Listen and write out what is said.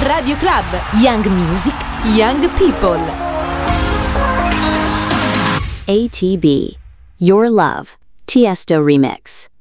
Radio Club, Young Music, Young People. ATB, Your Love, Tiesto Remix.